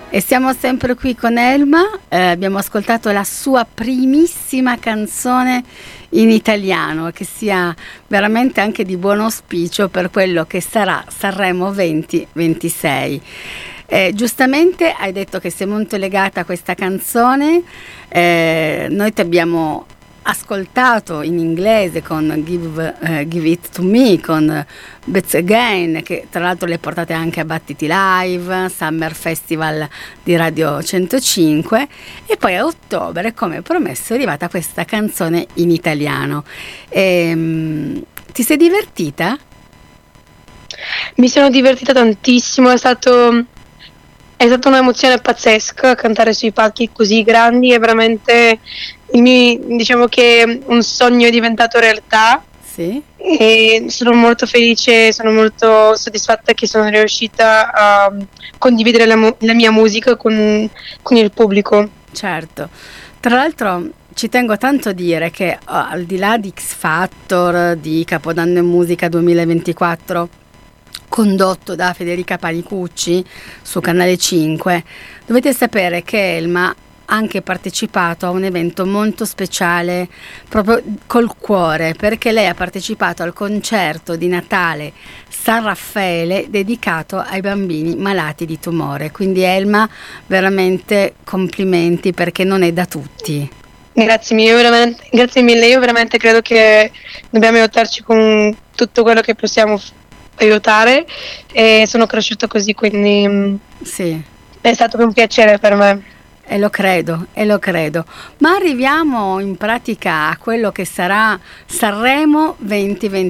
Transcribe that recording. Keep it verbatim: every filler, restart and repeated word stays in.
E siamo sempre qui con Elma, eh, abbiamo ascoltato la sua primissima canzone in italiano, che sia veramente anche di buon auspicio per quello che sarà Sanremo venti ventisei. Eh, giustamente hai detto che sei molto legata a questa canzone, eh, noi ti abbiamo ascoltato in inglese con Give, uh, Give It To Me, con Bets Again, che tra l'altro le portate anche a Battiti Live, Summer Festival di Radio centocinque, e poi a ottobre, come promesso, è arrivata questa canzone in italiano. E, um, ti sei divertita? Mi sono divertita tantissimo, è stato è stata un'emozione pazzesca cantare sui palchi così grandi, è veramente il mio, diciamo che un sogno è diventato realtà. Sì. E sono molto felice, sono molto soddisfatta che sono riuscita a condividere la, la mia musica con, con il pubblico. Certo, tra l'altro ci tengo tanto a dire che oh, al di là di X Factor, di Capodanno in Musica duemilaventiquattro, condotto da Federica Panicucci su Canale cinque, dovete sapere che Elma ha anche partecipato a un evento molto speciale proprio col cuore, perché lei ha partecipato al concerto di Natale San Raffaele dedicato ai bambini malati di tumore. Quindi Elma, veramente complimenti, perché non è da tutti. Grazie mille, veramente, grazie mille, io veramente credo che dobbiamo aiutarci con tutto quello che possiamo aiutare, e sono cresciuta così, quindi sì, è stato un piacere per me. E lo credo, e lo credo. Ma arriviamo in pratica a quello che sarà Sanremo venti ventisei.